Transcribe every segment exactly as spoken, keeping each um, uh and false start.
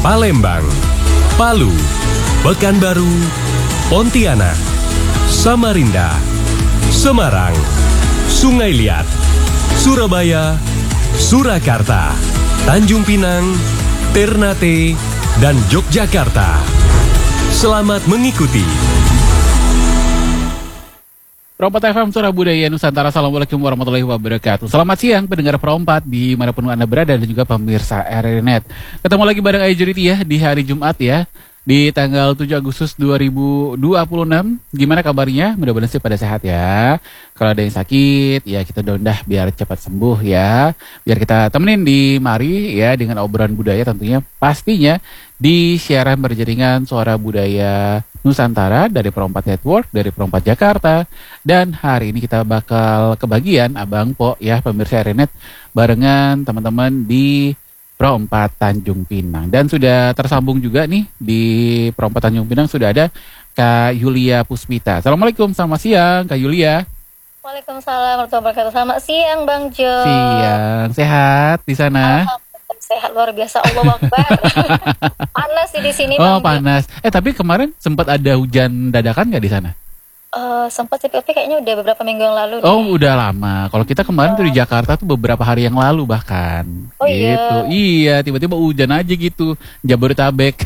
Palembang, Palu, Pekanbaru, Pontianak, Samarinda, Semarang, Sungai Liat, Surabaya, Surakarta, Tanjung Pinang, Ternate, dan Yogyakarta. Selamat mengikuti. Perompat F M Suara Budaya Nusantara. Assalamualaikum warahmatullahi wabarakatuh. Selamat siang pendengar Perompat di manapun Anda berada dan juga pemirsa R R Net. Ketemu lagi bareng Aijuriti ya di hari Jumat ya, di tanggal tujuh Agustus dua ribu dua puluh enam. Gimana kabarnya? Mudah-mudahan sih pada sehat ya. Kalau ada yang sakit ya kita dondah biar cepat sembuh ya. Biar kita temenin di mari ya dengan obrolan budaya tentunya pastinya di siaran berjaringan Suara Budaya Nusantara dari Perompat Network, dari Perompat Jakarta. Dan hari ini kita bakal kebagian Abang Po ya pemirsa R R Net barengan teman-teman di Perompat Tanjung Pinang. Dan sudah tersambung juga nih di Perompat Tanjung Pinang sudah ada Kak Yulia Puspita. Assalamualaikum, selamat siang Kak Yulia. Waalaikumsalam warahmatullahi wabarakatuh. Selamat siang Bang Jo. Siang, sehat di sana? Alhamdulillah sehat luar biasa, Allah Akbar. Panas sih di sini Oh Bang Jo. panas. Eh tapi kemarin sempat ada hujan dadakan nggak di sana? Uh, sempat sih tapi kayaknya udah beberapa minggu yang lalu. Oh nih. udah lama. Kalau kita kemarin tuh di Jakarta tuh beberapa hari yang lalu bahkan. Oh, gitu. iya. Iya, tiba-tiba hujan aja gitu. Jabodetabek.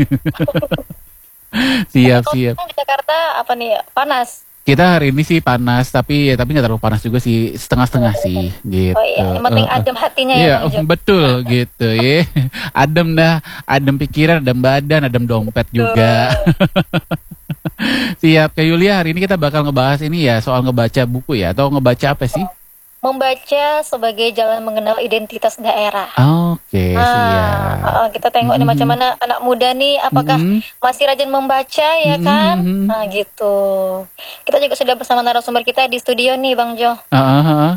siap Kalau siap. di Jakarta apa nih, panas? Kita hari ini sih panas tapi tapi nggak terlalu panas juga sih, setengah-setengah sih gitu. Oh iya, yang penting Eh, eh. adem hatinya Iya ya Bang Jo. betul gitu ya. Adem dah, adem pikiran, adem badan, adem dompet juga. Siap Kak Yulia, hari ini kita bakal ngebahas ini ya soal ngebaca buku ya, atau ngebaca apa sih? Membaca sebagai jalan mengenal identitas daerah. Oke, siap. Ah, kita tengok nih Mhm. macam mana anak muda nih, apakah Mhm. masih rajin membaca ya kan? Mhm. Nah gitu. Kita juga sudah bersama narasumber kita di studio nih Bang Jo. Ah, ah, ah.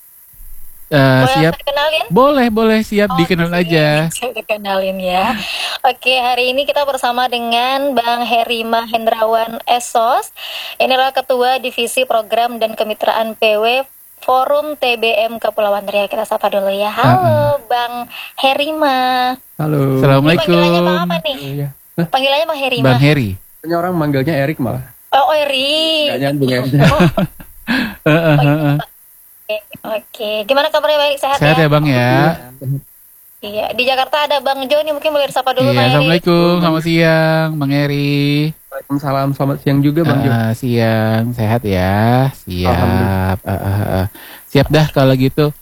Eh, Boleh siap. saya kenalin? Boleh, boleh, siap Oh, dikenal di sini. aja. Saya kenalin ya. Oke, hari ini kita bersama dengan Bang Herima Hendrawan Esos. Ini adalah Ketua Divisi Program dan Kemitraan P W Forum T B M Kepulauan Riau. Kita sapa dulu ya. Halo Bang Herima. Halo. Assalamualaikum. Panggilannya Bang apa nih? Iya. Panggilannya Bang Herima. Bang Heri. Banyak orang manggilnya Erik malah. Oh, Eri. Gak nyambung ya. Oh, Eh, eh, eh, eh. oke. Oke. Gimana kabarnya, baik? Sehat, Sehat ya ya? Bang ya. Iya. Di Jakarta ada Bang Jo nih, mungkin boleh disapa dulu Iya, Bang Eri. assalamualaikum, selamat siang Bang Heri. Waalaikumsalam, selamat siang juga Bang Jo. Ah, siang, sehat ya. Siap. Ah, ah, ah. Siap dah kalau gitu.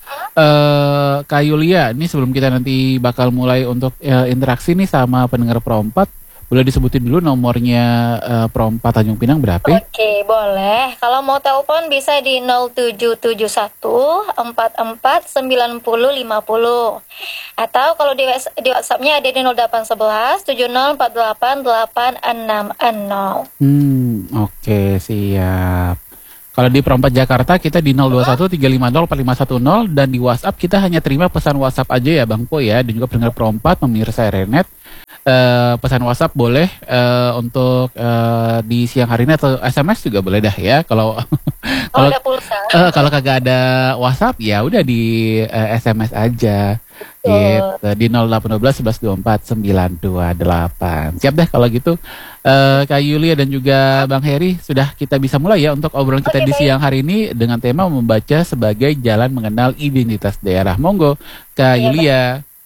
Eh Kak Yulia, ini sebelum kita nanti bakal mulai untuk eh, interaksi nih sama pendengar Perompat, boleh disebutin dulu nomornya eh, Perompat Tanjung Pinang berapa? Oke, boleh. Kalau mau telepon bisa di nol tujuh tujuh satu empat empat sembilan nol lima nol. Atau kalau di, WhatsApp- di WhatsApp-nya ada di nol delapan satu satu tujuh nol empat delapan delapan enam nol. Hmm, oke, siap. Kalau di Perompat Jakarta kita di nol dua satu tiga lima nol empat lima satu nol dan di WhatsApp kita hanya terima pesan WhatsApp aja ya Bang Po ya, dan juga pendengar Perompat pemirsa R R Net. Eh, pesan WhatsApp boleh eh, untuk eh, di siang hari ini atau S M S juga boleh dah ya. Kalau Oh, kalau ada pulsa. eh, kalau kagak ada WhatsApp ya udah di eh, S M S aja. Gitu di nol delapan satu satu satu dua empat sembilan dua delapan. Siap deh kalau gitu. Eh, Kak Yulia dan juga Bang Heri sudah kita bisa mulai ya untuk obrolan kita Oke, di baik. siang hari ini dengan tema membaca sebagai jalan mengenal identitas daerah. Monggo Kak Iya, Yulia.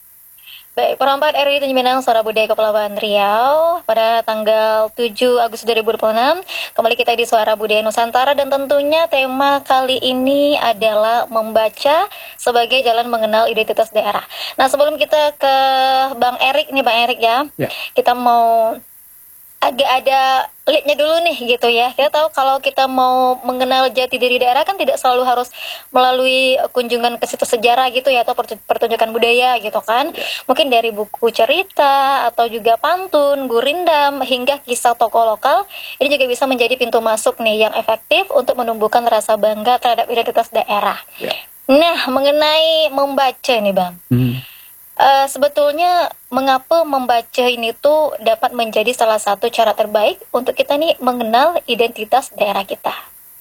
Baik, Perompat R I Tanjung Pinang Suara Budaya Kepulauan Riau pada tanggal tujuh Agustus dua ribu dua puluh enam. Kembali kita di Suara Budaya Nusantara dan tentunya tema kali ini adalah membaca sebagai jalan mengenal identitas daerah. Nah, sebelum kita ke Bang Erik nih, Bang Erik ya. Ya. Kita mau agak ada leadnya dulu nih gitu ya. Kita tahu kalau kita mau mengenal jati diri daerah kan tidak selalu harus melalui kunjungan ke situs sejarah gitu ya, atau pertu- pertunjukan budaya gitu kan. Mungkin dari buku cerita atau juga pantun, gurindam hingga kisah tokoh lokal, ini juga bisa menjadi pintu masuk nih yang efektif untuk menumbuhkan rasa bangga terhadap identitas daerah. Ya. Nah, mengenai membaca nih Bang. Hmm. Eh, sebetulnya mengapa membaca ini tuh dapat menjadi salah satu cara terbaik untuk kita nih mengenal identitas daerah kita.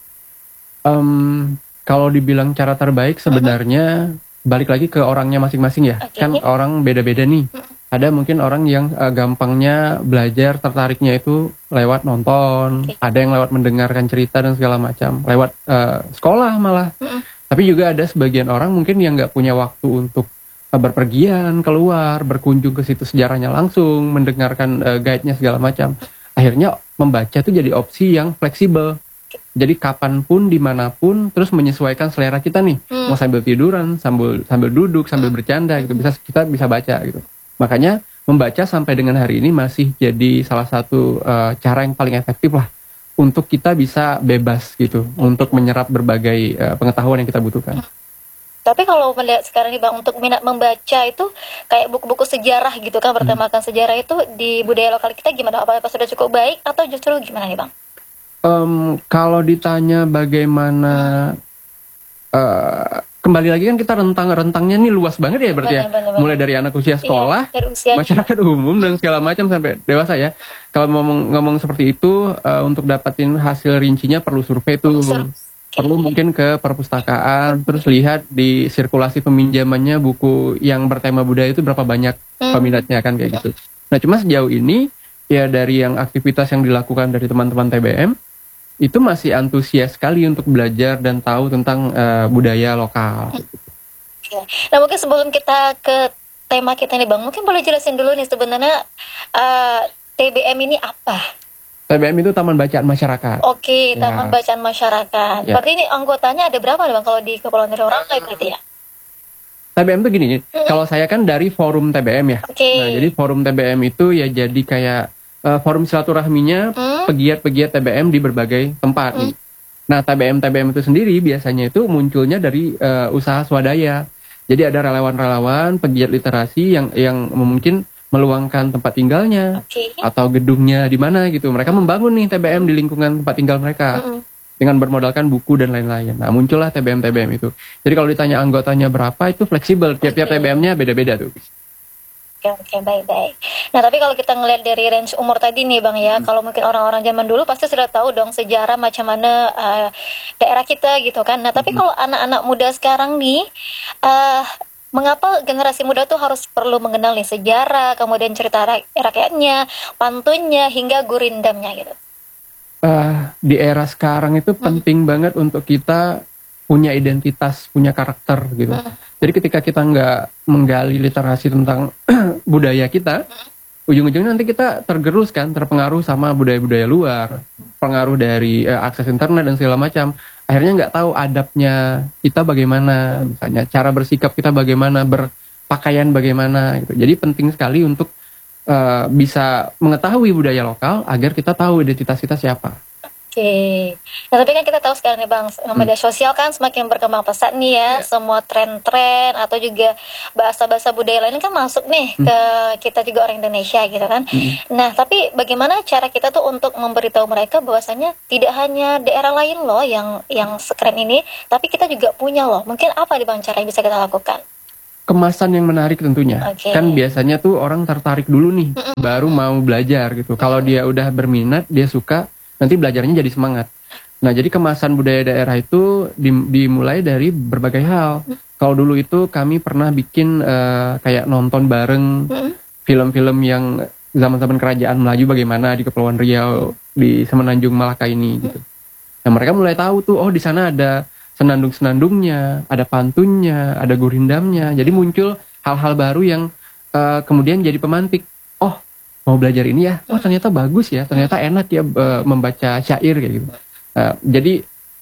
Em, kalau dibilang cara terbaik sebenarnya balik lagi ke orangnya masing-masing ya. Oke. Kan orang beda-beda nih. Ada mungkin orang yang uh, gampangnya belajar, tertariknya itu lewat nonton, Oke. ada yang lewat mendengarkan cerita dan segala macam, lewat uh, sekolah malah. Mm-mm. Tapi juga ada sebagian orang mungkin yang nggak punya waktu untuk uh, berpergian keluar, berkunjung ke situs sejarahnya langsung, mendengarkan uh, guide-nya segala macam. Akhirnya membaca itu jadi opsi yang fleksibel. Jadi kapanpun, dimanapun, terus menyesuaikan selera kita nih. Hmm. Mau sambil tiduran, sambil sambil duduk, sambil bercanda gitu, bisa kita bisa baca gitu. Makanya membaca sampai dengan hari ini masih jadi salah satu uh, cara yang paling efektif lah untuk kita bisa bebas gitu, untuk menyerap berbagai uh, pengetahuan yang kita butuhkan. Tapi kalau melihat sekarang nih Bang, untuk minat membaca itu kayak buku-buku sejarah gitu kan, bertemakan sejarah itu di budaya lokal kita gimana? Apakah sudah cukup baik atau justru gimana nih Bang? Um, kalau ditanya bagaimana, uh, kembali lagi kan kita rentang-rentangnya nih luas banget ya berarti ya. Benar, benar, Mulai dari anak usia sekolah, Iya, dari usia masyarakat umum dan segala macam sampai dewasa ya. Kalau ngomong ngomong seperti itu, uh, untuk dapatin hasil rincinya perlu survei tuh. Sur- Perlu mungkin ke perpustakaan, terus lihat di sirkulasi peminjamannya buku yang bertema budaya itu berapa banyak Hmm. peminatnya kan kayak gitu. Nah cuma sejauh ini ya dari yang aktivitas yang dilakukan dari teman-teman T B M itu masih antusias sekali untuk belajar dan tahu tentang uh, budaya lokal. Oke. Nah mungkin sebelum kita ke tema kita nih Bang, mungkin boleh jelasin dulu nih sebenarnya eh, T B M ini apa? T B M itu Taman Bacaan Masyarakat. Oke, Ya. Taman Bacaan Masyarakat. Ya. Berarti ini anggotanya ada berapa nih Bang kalau di Kepulauan Riau Rantai berarti ya? T B M itu gini, kalau saya kan dari forum T B M ya. Oke. Nah, jadi forum T B M itu ya jadi kayak uh, forum silaturahminya Hmm. pegiat-pegiat T B M di berbagai tempat nih. Nah, T B M-T B M itu sendiri biasanya itu munculnya dari uh, usaha swadaya. Jadi ada relawan-relawan, pegiat literasi yang yang mungkin meluangkan tempat tinggalnya Oke. atau gedungnya di mana gitu. Mereka membangun nih T B M di lingkungan tempat tinggal mereka Mm-mm. dengan bermodalkan buku dan lain-lain. Nah, muncullah T B M-T B M itu. Jadi kalau ditanya anggotanya berapa, itu fleksibel. Tiap-tiap Oke. T B M-nya beda-beda tuh. Oke, oke, baik-baik. Nah, tapi kalau kita ngelihat dari range umur tadi nih, Bang ya, kalau mungkin orang-orang zaman dulu pasti sudah tahu dong sejarah macam mana eh, daerah kita gitu kan. Nah, tapi kalau anak-anak muda sekarang nih, eh mengapa generasi muda tuh harus perlu mengenal nih sejarah, kemudian cerita rak- rakyatnya, pantunnya, hingga gurindamnya gitu. Eh, di era sekarang itu penting banget untuk kita punya identitas, punya karakter gitu. Jadi ketika kita nggak menggali literasi tentang budaya kita, ujung-ujungnya nanti kita tergerus kan, terpengaruh sama budaya-budaya luar, pengaruh dari eh, akses internet dan segala macam. Akhirnya nggak tahu adabnya kita bagaimana, misalnya cara bersikap kita bagaimana, berpakaian bagaimana gitu. Jadi penting sekali untuk eh, bisa mengetahui budaya lokal agar kita tahu identitas kita siapa. Oke, nah tapi kan kita tahu sekarang nih Bang, media sosial kan semakin berkembang pesat nih ya, semua tren-tren atau juga bahasa-bahasa budaya lain kan masuk nih ke kita juga orang Indonesia gitu kan. Nah, tapi bagaimana cara kita tuh untuk memberitahu mereka bahwasanya tidak hanya daerah lain loh yang yang sekeren ini, tapi kita juga punya loh. Mungkin apa nih Bang cara yang bisa kita lakukan? Kemasan yang menarik tentunya. Oke. Kan biasanya tuh orang tertarik dulu nih, baru mau belajar gitu. Kalau dia udah berminat, dia suka, nanti belajarnya jadi semangat. Nah, jadi kemasan budaya daerah itu dim- dimulai dari berbagai hal. Kalau dulu itu kami pernah bikin eh, kayak nonton bareng film-film yang zaman-zaman kerajaan Melayu bagaimana di Kepulauan Riau, di Semenanjung Malaka ini gitu. Nah, mereka mulai tahu tuh, oh di sana ada senandung-senandungnya, ada pantunnya, ada gurindamnya. Jadi muncul hal-hal baru yang eh, kemudian jadi pemantik. Oh, mau belajar ini ya? Oh, ternyata bagus ya, ternyata enak ya eh, membaca syair kayak gitu. Nah, jadi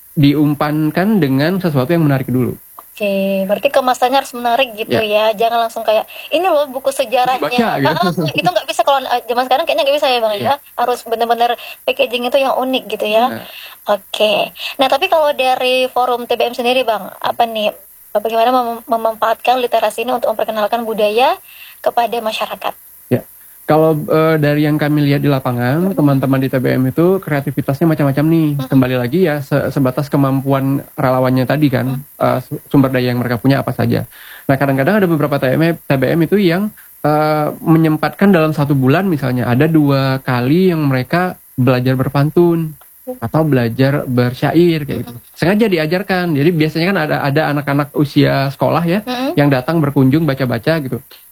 diumpankan dengan sesuatu yang menarik dulu. Oke, berarti kemasannya harus menarik gitu ya. Jangan langsung kayak ini loh buku sejarahnya. Dibaca, gitu. Ah, itu nggak bisa kalau uh, zaman sekarang kayaknya nggak bisa ya Bang ya. Harus benar-benar packaging itu yang unik gitu ya. Nah. Oke. Nah, tapi kalau dari forum T B M sendiri Bang, apa nih bagaimana mem- memanfaatkan literasi ini untuk memperkenalkan budaya kepada masyarakat? Ya, kalau eh, dari yang kami lihat di lapangan, teman-teman di T B M itu kreativitasnya macam-macam nih. Kembali lagi ya se- sebatas kemampuan relawannya tadi kan, eh, su- sumber daya yang mereka punya apa saja. Nah, kadang-kadang ada beberapa T B M, T B M itu yang eh, menyempatkan dalam satu bulan misalnya ada dua kali yang mereka belajar berpantun atau belajar bersyair kayak gitu. Sengaja diajarkan. Jadi biasanya kan ada ada anak-anak usia sekolah ya Mm-mm. yang datang berkunjung baca-baca gitu.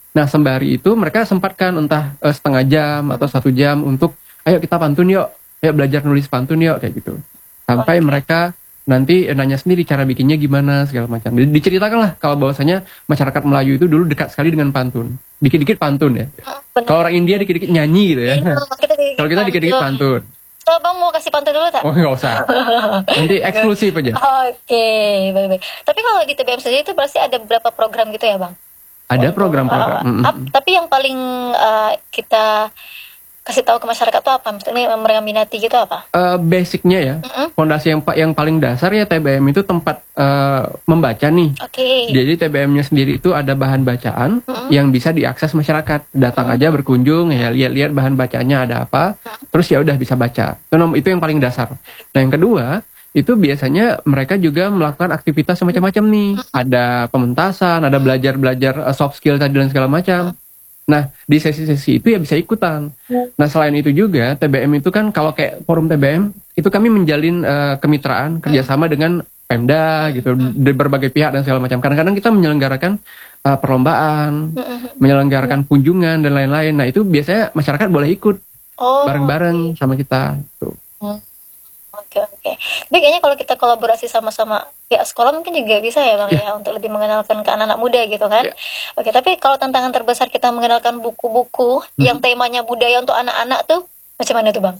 Nah sembari itu mereka sempatkan entah uh, setengah jam atau satu jam untuk ayo kita pantun yuk, ayo belajar nulis pantun yuk kayak gitu. Sampai mereka nanti nanya sendiri cara bikinnya gimana segala macam. Jadi diceritakan lah kalau bahwasanya masyarakat Melayu itu dulu dekat sekali dengan pantun. Dikit-dikit pantun ya. Benar. Kalau orang India dikit-dikit nyanyi gitu ya. Iya, kita dikit-dikit Kalau kita dikit-dikit pantun. So, Bang mau kasih pantun dulu tak? Oh nggak usah. Nanti eksklusif aja. Oke, baik-baik. Tapi kalau di T B M sendiri itu berarti ada beberapa program gitu ya, Bang? Ada program-program. Uh, Mm-mm. ap- tapi yang paling uh, kita kasih tahu ke masyarakat itu apa? Misalnya mereka minati gitu apa? Eh, basicnya ya, Mm-mm. fondasi yang pa- yang paling dasar ya T B M itu tempat eh, membaca nih. Oke. Jadi T B M-nya sendiri itu ada bahan bacaan yang bisa diakses masyarakat. Datang aja berkunjung ya lihat-lihat bahan bacaannya ada apa, terus ya udah bisa baca. Itu nom- itu yang paling dasar. Nah yang kedua itu biasanya mereka juga melakukan aktivitas semacam-macam nih. Ada pementasan, ada belajar-belajar eh, soft skill tadi dan segala macam. Nah, di sesi-sesi itu ya bisa ikutan. Nah, selain itu juga, T B M itu kan kalau kayak forum T B M, itu kami menjalin eh, kemitraan, kerjasama dengan Pemda gitu, dari berbagai pihak dan segala macam. Kadang-kadang kita menyelenggarakan eh, perlombaan, menyelenggarakan kunjungan dan lain-lain. Nah, itu biasanya masyarakat boleh ikut Oh, bareng-bareng sama kita. Tuh. oke oke. Tapi kayaknya kalau kita kolaborasi sama-sama pihak sekolah mungkin juga bisa ya Bang ya untuk lebih mengenalkan ke anak-anak muda gitu kan. Iya. Oke, tapi kalau tantangan terbesar kita mengenalkan buku-buku yang temanya budaya untuk anak-anak tuh macam mana tuh Bang?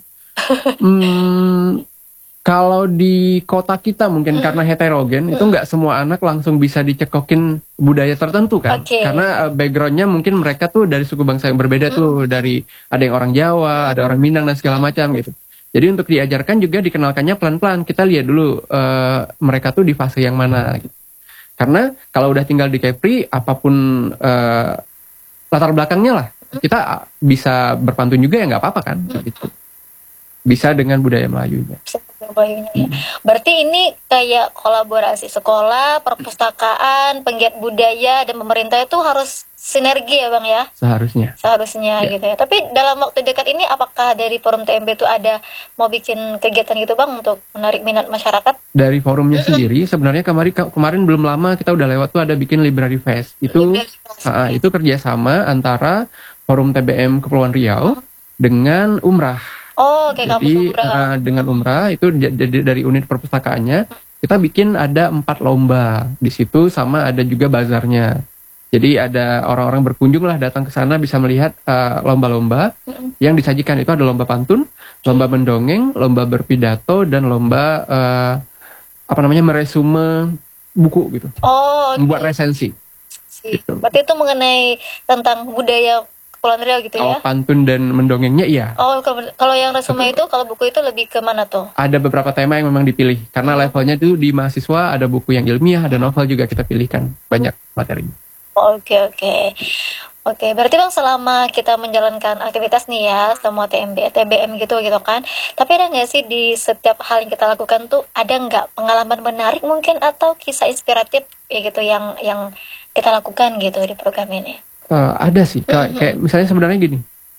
Hmm, kalau di kota kita mungkin karena heterogen itu nggak semua anak langsung bisa dicekokin budaya tertentu kan, Oke. karena uh, backgroundnya mungkin mereka tuh dari suku bangsa yang berbeda tuh, dari ada yang orang Jawa, ada orang Minang dan segala macam gitu. Jadi untuk diajarkan juga dikenalkannya pelan-pelan. Kita lihat dulu uh, mereka tuh di fase yang mana gitu. Karena kalau udah tinggal di Kepri, apapun uh, latar belakangnya lah, kita bisa berpantun juga ya nggak apa-apa kan gitu. Bisa dengan budaya Melayunya. Bayunya ya. Berarti ini kayak kolaborasi sekolah, perpustakaan, penggiat budaya dan pemerintah itu harus sinergi ya Bang ya, Seharusnya. seharusnya Ya. gitu ya. Tapi dalam waktu dekat ini apakah dari Forum T M B itu ada mau bikin kegiatan gitu Bang untuk menarik minat masyarakat? Dari forumnya sendiri sebenarnya kemarin kemarin belum lama kita udah lewat tuh ada bikin Library Fest. Itu Library Fest. ah, itu kerjasama antara Forum T B M Kepulauan Riau dengan Umrah. Oh, kayak kampus Jadi umrah. ah, dengan Umrah itu j- j- dari unit perpustakaannya kita bikin ada empat lomba di situ sama ada juga bazarnya. Jadi ada orang-orang berkunjung lah datang ke sana bisa melihat ah, lomba-lomba yang disajikan itu ada lomba pantun, lomba mendongeng, lomba berpidato dan lomba ah, apa namanya meresume buku gitu, Oh, oke. membuat resensi. gitu. Berarti itu mengenai tentang budaya Kepulauan Riau gitu Kalau ya? pantun dan mendongengnya iya. Oh, kalau kalau yang resume itu, kalau buku itu lebih ke mana tuh? Ada beberapa tema yang memang dipilih karena levelnya itu di mahasiswa ada buku yang ilmiah, ada novel juga kita pilihkan banyak materinya. Oke, oke. Oke, berarti Bang selama kita menjalankan aktivitas nih ya, semua T M B, T B M gitu gitu kan. Tapi ada nggak sih di setiap hal yang kita lakukan tuh ada nggak pengalaman menarik mungkin atau kisah inspiratif ya gitu yang yang kita lakukan gitu di program ini? Eh, ada sih kayak, kayak misalnya sebenarnya gini.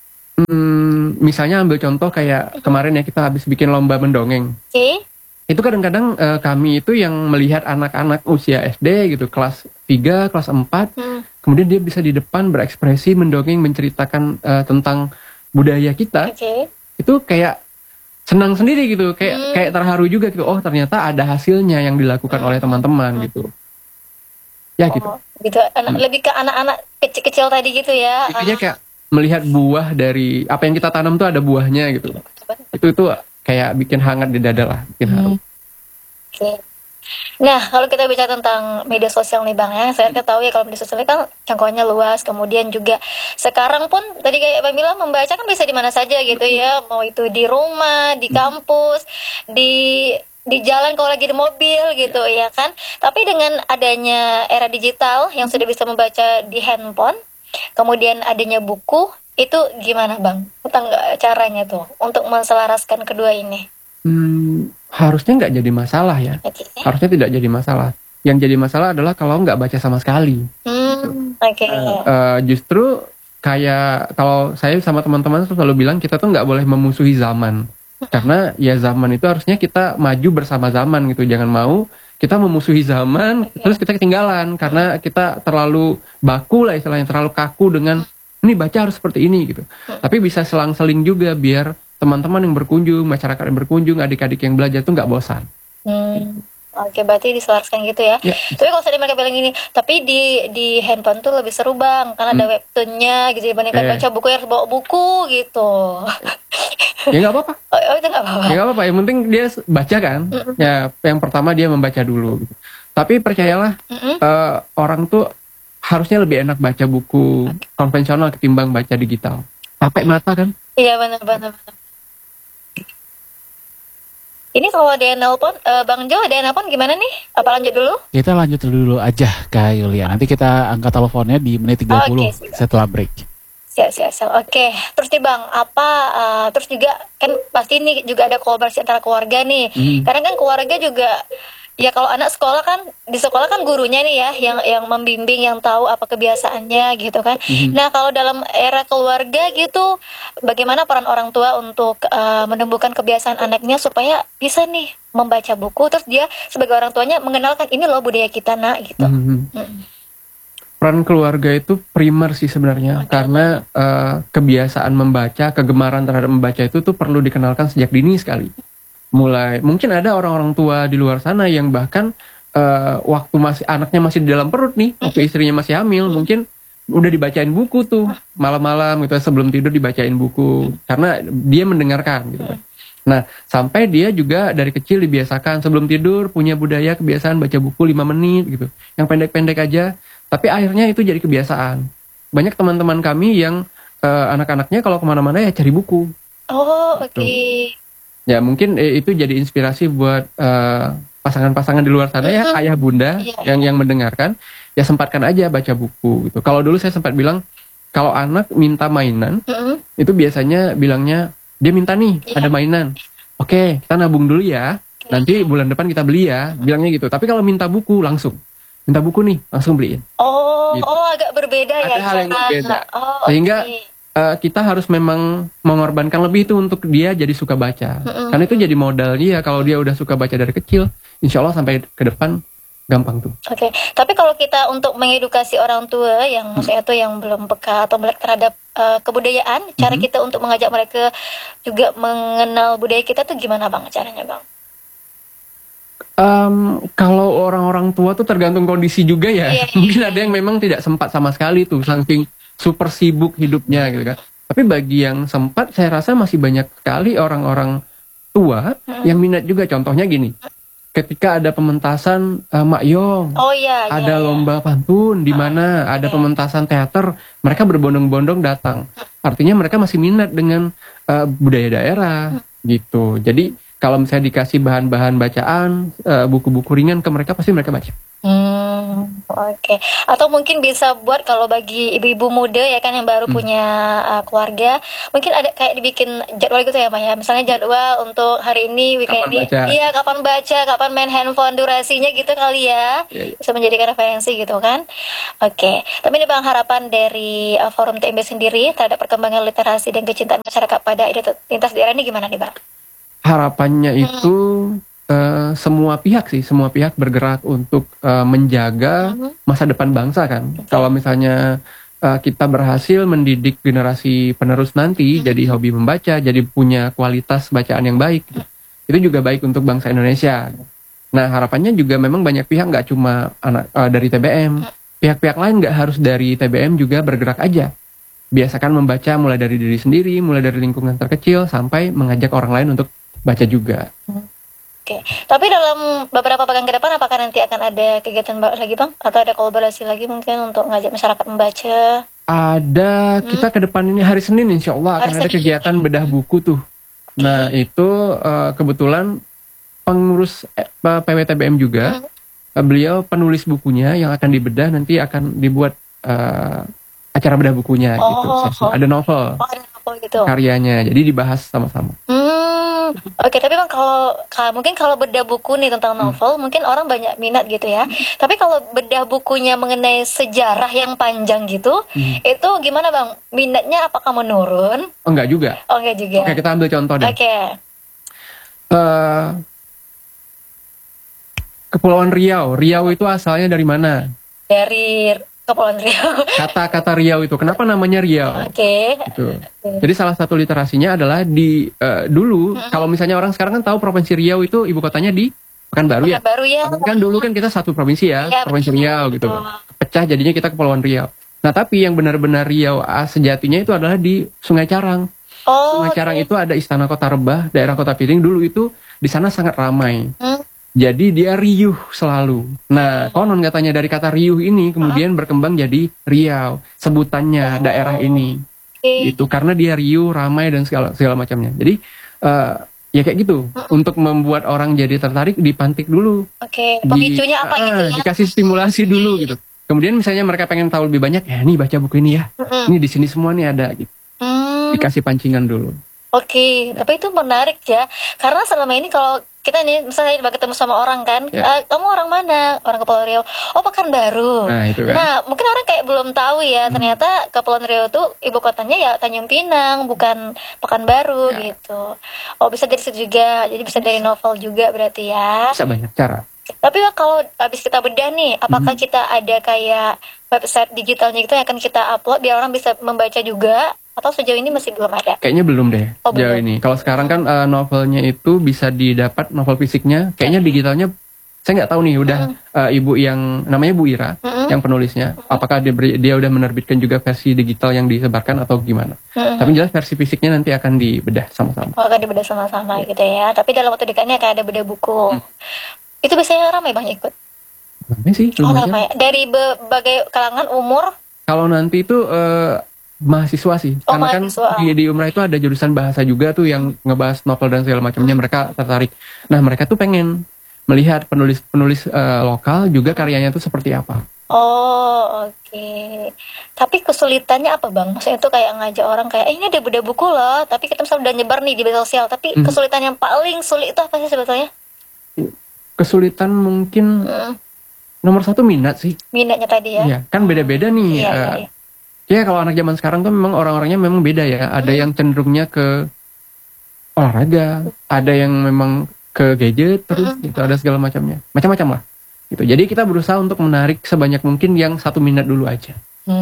Hmm, misalnya ambil contoh kayak kemarin ya kita habis bikin lomba mendongeng. Oke. Itu kadang-kadang eh, kami itu yang melihat anak-anak usia S D gitu, kelas tiga, kelas empat, Hmm. kemudian dia bisa di depan berekspresi mendongeng menceritakan eh, tentang budaya kita. Oke. Itu kayak senang sendiri gitu, kayak Hmm. kayak terharu juga gitu. Oh, ternyata ada hasilnya yang dilakukan oleh teman-teman gitu. Ya gitu. Oh, gitu. Anak, lebih ke anak-anak kecil-kecil tadi gitu ya. Intinya kayak melihat buah dari apa yang kita tanam tuh ada buahnya gitu. Itu itu kayak bikin hangat di dada lah, bikin haru. Oke. Nah, kalau kita bicara tentang media sosial nih Bang ya, saya tahu ya kalau media sosial ini kan jangkauannya luas, kemudian juga sekarang pun tadi kayak Bang bilang membaca kan bisa di mana saja gitu ya, mau itu di rumah, di kampus, di di jalan kalau lagi di mobil gitu ya kan. Tapi dengan adanya era digital yang sudah bisa membaca di handphone, kemudian adanya buku, itu gimana Bang? Tentang caranya tuh untuk menselaraskan kedua ini? Hmm, harusnya nggak jadi masalah ya. Oke. Harusnya tidak jadi masalah. Yang jadi masalah adalah kalau nggak baca sama sekali. Hmm, oke. Eh, justru kayak kalau saya sama teman-teman tuh selalu bilang kita tuh nggak boleh memusuhi zaman. Karena ya zaman itu harusnya kita maju bersama zaman gitu. Jangan mau kita memusuhi zaman, terus kita ketinggalan karena kita terlalu baku lah istilahnya, terlalu kaku dengan ini baca harus seperti ini gitu. Tapi bisa selang-seling juga biar teman-teman yang berkunjung, masyarakat yang berkunjung, adik-adik yang belajar tuh nggak bosan. Hmm. Oke, berarti diselaraskan gitu ya. Ya. Tapi kalau saya mereka bilang gini, tapi di di handphone tuh lebih seru bang, karena ada webtoonnya gitu dibandingkan Eh. baca buku yang harus bawa buku gitu. Ya nggak apa-apa. Oh, oh, itu nggak apa-apa. Ya nggak apa-apa. Yang penting dia s- baca kan. Ya yang pertama dia membaca dulu. Gitu. Tapi percayalah Mm-mm. eh, orang tuh harusnya lebih enak baca buku konvensional ketimbang baca digital. Capek mata kan? Iya benar-benar. Ini kalau ada yang nelpon, eh, Bang Jo ada yang nelpon gimana nih? Apa lanjut dulu? Kita lanjut dulu aja Kak Yulia. Nanti kita angkat teleponnya di menit tiga puluh Oke, siap. setelah break. Siap, siap, siap. Oke, terus nih Bang, apa, eh, terus juga kan pasti ini juga ada kolaborasi antara keluarga nih. Hmm. Karena kan keluarga juga, ya kalau anak sekolah kan, di sekolah kan gurunya nih ya, yang yang membimbing, yang tahu apa kebiasaannya gitu kan. Nah kalau dalam era keluarga gitu, bagaimana peran orang tua untuk eh, menumbuhkan kebiasaan anaknya supaya bisa nih membaca buku, terus dia sebagai orang tuanya mengenalkan ini loh budaya kita nak gitu. Mhm. Mm. Peran keluarga itu primer sih sebenarnya karena eh, kebiasaan membaca, kegemaran terhadap membaca itu tuh perlu dikenalkan sejak dini sekali. Mulai mungkin ada orang-orang tua di luar sana yang bahkan eh, waktu masih anaknya masih di dalam perut nih, waktu istrinya masih hamil, mungkin udah dibacain buku tuh malam-malam gitu sebelum tidur dibacain buku karena dia mendengarkan gitu kan. Nah, sampai dia juga dari kecil dibiasakan sebelum tidur punya budaya kebiasaan baca buku lima menit gitu. Yang pendek-pendek aja. Tapi akhirnya itu jadi kebiasaan. Banyak teman-teman kami yang eh, anak-anaknya kalau kemana-mana ya cari buku. Oh oke. Ya mungkin eh, itu jadi inspirasi buat eh, pasangan-pasangan di luar sana ya, Mhm. ayah bunda Iya, yang yang mendengarkan, ya sempatkan aja baca buku gitu. Kalau dulu saya sempat bilang kalau anak minta mainan, Mm-mm. itu biasanya bilangnya dia minta nih Iya. ada mainan. Oke, kita nabung dulu ya. Nanti bulan depan kita beli ya, bilangnya gitu. Tapi kalau minta buku langsung. Minta buku nih, langsung beliin. Oh, Gitu. oh agak berbeda ya. Ada hal yang cara- berbeda. Oh, Sehingga oke. eh, kita harus memang mengorbankan lebih itu untuk dia jadi suka baca. Mm-mm. Karena itu jadi modal dia. Kalau dia udah suka baca dari kecil, insya Allah sampai ke depan gampang tuh. Oke, tapi kalau kita untuk mengedukasi orang tua yang maksudnya tuh yang belum peka atau melek terhadap eh, kebudayaan, cara Mhm. kita untuk mengajak mereka juga mengenal budaya kita tuh gimana bang caranya bang? Em, kalau orang-orang tua tuh tergantung kondisi juga ya. Iya. Mungkin ada yang memang tidak sempat sama sekali tuh, saking super sibuk hidupnya gitu kan. Tapi bagi yang sempat, saya rasa masih banyak sekali orang-orang tua Mm. yang minat juga. Contohnya gini, ketika ada pementasan eh, Mak Yong, Oh iya, iya, ada iya. lomba pantun di mana ada pementasan teater, mereka berbondong-bondong datang. Artinya mereka masih minat dengan eh, budaya daerah gitu. Jadi kalau misalnya dikasih bahan-bahan bacaan, eh, buku-buku ringan ke mereka, pasti mereka baca. Hmm, oke. Atau mungkin bisa buat kalau bagi ibu-ibu muda ya kan yang baru Hmm. punya uh, keluarga, mungkin ada kayak dibikin jadwal gitu ya Pak ya. Misalnya jadwal untuk hari ini, weekend Kapan ini, baca. iya kapan baca, kapan main handphone, durasinya gitu kali ya. Iya, iya. Bisa menjadikan referensi gitu kan. Oke. Tapi ini Bang harapan dari uh, Forum T M B sendiri terhadap perkembangan literasi dan kecintaan masyarakat pada identitas daerah ini gimana nih Bang? Harapannya itu eh, semua pihak sih, semua pihak bergerak untuk eh, menjaga Mhm. masa depan bangsa kan. Kalau misalnya eh, kita berhasil mendidik generasi penerus nanti jadi hobi membaca, jadi punya kualitas bacaan yang baik, gitu. Itu juga baik untuk bangsa Indonesia. Nah harapannya juga memang banyak pihak, nggak cuma anak eh, dari T B M, pihak-pihak lain nggak harus dari T B M juga bergerak aja. Biasakan membaca mulai dari diri sendiri, mulai dari lingkungan terkecil sampai mengajak orang lain untuk baca juga. Oke, tapi dalam beberapa pekan ke depan apakah nanti akan ada kegiatan baru lagi Bang? Atau ada kolaborasi lagi mungkin untuk ngajak masyarakat membaca? Ada kita ke depan ini hari Senin insya Allah akan Hari ada Senin. kegiatan bedah buku tuh. Nah itu eh, kebetulan pengurus eh, P W T B M juga, eh, beliau penulis bukunya yang akan dibedah nanti akan dibuat eh, acara bedah bukunya gitu. Oh, Sesi. oh. Ada novel Oh ada apa gitu? karyanya, jadi dibahas sama-sama. Hmm, oke tapi Bang kalau ka- mungkin kalau bedah buku nih tentang novel mungkin orang banyak minat gitu ya. Tapi kalau bedah bukunya mengenai sejarah yang panjang gitu, itu gimana Bang? Minatnya apakah menurun? Oh enggak juga. Oh enggak juga. Oke kita ambil contoh deh. Oke. Eh, Kepulauan Riau. Riau itu asalnya dari mana? Dari Kepulauan Riau. Kata-kata Riau itu, kenapa namanya Riau? Oke. Gitu. Jadi salah satu literasinya adalah di eh, dulu, kalau misalnya orang sekarang kan tahu Provinsi Riau itu ibu kotanya di Pekanbaru ya. Baru ya. Kan dulu kan kita satu provinsi ya, Iya, Provinsi betul. Riau gitu. Betul. Pecah jadinya kita Kepulauan Riau. Nah tapi yang benar-benar Riau ah, sejatinya itu adalah di Sungai Carang. Oh. Sungai Carang oke. itu ada Istana Kota Rebah, daerah Kota Piring. Dulu itu di sana sangat ramai. Hmm. Jadi dia riuh selalu. Nah konon katanya dari kata riuh ini kemudian berkembang jadi Riau. Sebutannya daerah ini. Oke. Itu karena dia riuh, ramai dan segala segala macamnya. Jadi eh, ya kayak gitu. Untuk membuat orang jadi tertarik dipantik dulu. Oke. Di- Pemicunya apa ah, gitu ya? Dikasih stimulasi dulu gitu. Kemudian misalnya mereka pengen tahu lebih banyak, ya nih baca buku ini ya. Mm-mm. Ini di sini semua nih ada gitu. Hmm. Dikasih pancingan dulu. Oke, tapi itu menarik ya. Karena selama ini kalau kita nih misalnya ketemu sama orang kan, Ya. "Eh, kamu orang mana? Orang Kepulauan Riau. Oh, Pekanbaru. Nah itu kan. Nah, mungkin orang kayak belum tahu ya, ternyata Kepulauan Riau tuh ibu kotanya ya Tanjung Pinang, bukan Pekanbaru Ya. gitu. Oh, bisa dari situ juga. Jadi bisa dari novel juga berarti ya. Bisa banyak cara. Tapi kalau habis kita bedah nih, apakah kita ada kayak website digitalnya gitu yang akan kita upload biar orang bisa membaca juga? Atau sejauh ini masih belum ada? Kayaknya belum deh Oh, jauh belum. ini. Kalau sekarang kan eh, novelnya itu bisa didapat novel fisiknya. Kayaknya digitalnya saya nggak tahu nih. Udah eh, ibu yang namanya Bu Ira Mm-mm. yang penulisnya. Apakah dia beri- dia udah menerbitkan juga versi digital yang disebarkan atau gimana? Mm-mm. Tapi jelas versi fisiknya nanti akan dibedah sama-sama. Oh, akan dibedah sama-sama gitu ya. Tapi dalam waktu dekat ini akan ada bedah buku. Itu biasanya ramai Bang ikut. Ramai sih Oh, lumayan. ramai. Dari berbagai kalangan umur. Kalau nanti itu eh, mahasiswa sih, Oh, karena kan mahasiswa. di, di Umrah itu ada jurusan bahasa juga tuh yang ngebahas novel dan segala macamnya, mereka tertarik. Nah mereka tuh pengen melihat penulis-penulis eh, lokal juga karyanya tuh seperti apa. Oh, oke. Tapi kesulitannya apa Bang? Maksudnya itu kayak ngajak orang kayak, eh, ini ada bedah buku loh. Tapi kita misalnya udah nyebar nih di media sosial. Tapi Hmm. kesulitan yang paling sulit itu apa sih sebetulnya? Kesulitan mungkin Hmm. nomor satu minat sih, Minatnya tadi ya. ya kan beda-beda nih. Iya, eh, iya, iya. Ya kalau anak zaman sekarang tuh memang orang-orangnya memang beda ya. Ada yang cenderungnya ke olahraga, ada yang memang ke gadget terus gitu, ada segala macamnya, macam-macam lah. Gitu. Jadi kita berusaha untuk menarik sebanyak mungkin yang satu minat dulu aja.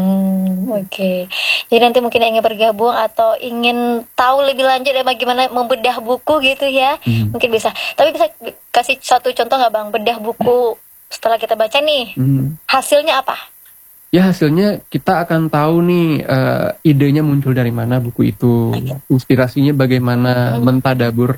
Hmm, oke. Jadi nanti mungkin yang ingin bergabung atau ingin tahu lebih lanjut ya bagaimana membedah buku gitu ya, Hmm. mungkin bisa. Tapi bisa kasih satu contoh nggak Bang, bedah buku setelah kita baca nih, Hmm. hasilnya apa? Ya hasilnya kita akan tahu nih eh, idenya muncul dari mana buku itu, inspirasinya bagaimana, mentadabur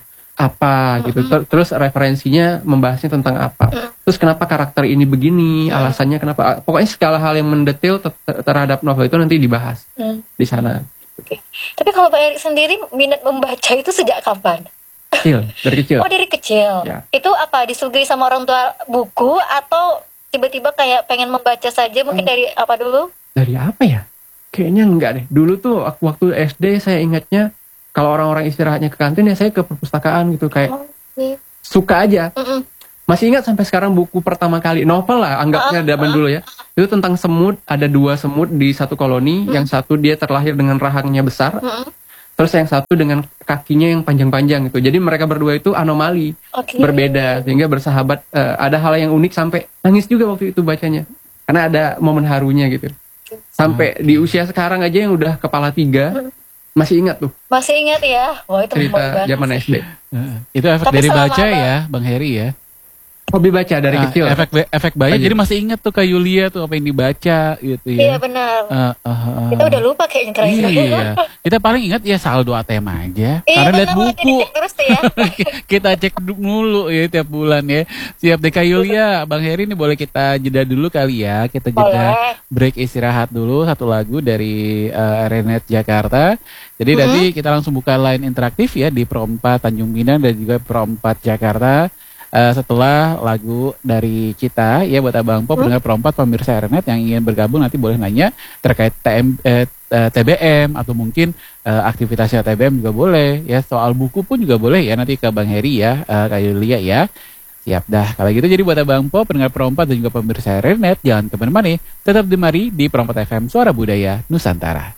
apa gitu, Ter- terus referensinya membahasnya tentang apa, terus kenapa karakter ini begini, alasannya kenapa, pokoknya segala hal yang mendetail ter- ter- terhadap novel itu nanti dibahas Hmm. di sana. Oke. Tapi kalau Pak Erik sendiri minat membaca itu sejak kapan? Kecil, dari kecil. Oh, dari kecil. Ya. Itu apa disuguhi sama orang tua buku atau tiba-tiba kayak pengen membaca saja? Mungkin dari apa dulu? Dari apa ya? Kayaknya enggak deh. Dulu tuh aku waktu S D saya ingatnya kalau orang-orang istirahatnya ke kantin ya saya ke perpustakaan gitu, kayak Oh, oke. suka aja. Mm-mm. Masih ingat sampai sekarang buku pertama kali novel lah anggapnya zaman dulu ya. Itu tentang semut, ada dua semut di satu koloni, yang satu dia terlahir dengan rahangnya besar, Mm-mm. terus yang satu dengan kakinya yang panjang-panjang gitu. Jadi mereka berdua itu anomali, Oke. berbeda sehingga bersahabat. Eh, ada hal yang unik sampai nangis juga waktu itu bacanya. Karena ada momen harunya gitu. Sampai di usia sekarang aja yang udah kepala tiga masih ingat tuh Masih ingat ya? Wah, itu cerita membawa banget zaman sih. S D. Heeh. Itu efek Tapi dari selama baca ada- ya, Bang Heri ya. Hobi baca dari Ah, kecil. Efek efek baca, Banyak. jadi masih ingat tuh Kak Yulia tuh apa yang dibaca gitu Iya ya. benar. Ah, ah, ah. Kita udah lupa kayaknya keren. Iya, kita paling ingat ya saldo A T M aja. Iya Karena lihat benar, buku. dicek terus tuh ya. Kita cek dulu ya tiap bulan ya. Siap deh Kak Yulia, Bang Heri ini boleh kita jeda dulu kali ya. Kita jeda Boleh. break istirahat dulu satu lagu dari uh, Renet Jakarta. Jadi Mm-hmm. nanti kita langsung buka line interaktif ya di Pro empat Tanjung Pinang dan juga Pro empat Jakarta. Uh, setelah lagu dari kita ya buat Abang Po, pendengar Pro empat pemirsa Renet yang ingin bergabung nanti boleh nanya terkait T M, eh, eh, T B M atau mungkin eh, aktivitasnya T B M juga boleh ya, soal buku pun juga boleh ya nanti ke Bang Heri ya, eh, Kak Yulia ya. Siap dah kalau gitu. Jadi buat Abang Po, pendengar Pro empat dan juga pemirsa Renet, jangan kemana-mana, tetap demari di Pro empat F M Suara Budaya Nusantara.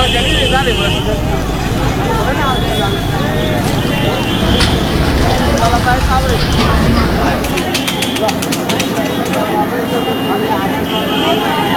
Kalau